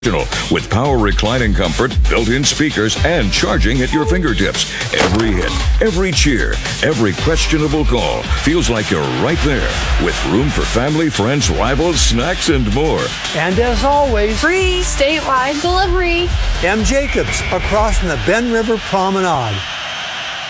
With power reclining comfort, built-in speakers, and charging at your fingertips. Every hit, every cheer, every questionable call feels like you're right there, with room for family, friends, rivals, snacks, and more. And as always, free statewide delivery. M. Jacobs, across from the Ben River Promenade.